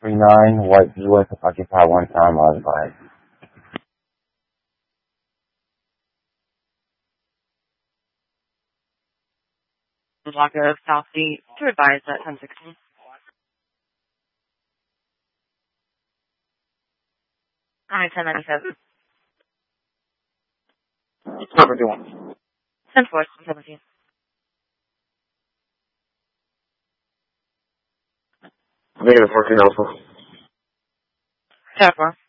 39, White U.S. Occupy 1 time, advise. Block of South Beat to advise at 1016. Alright, 1097. Number 2. 10 4, 17. Negative 14 Alpha. Tower 4.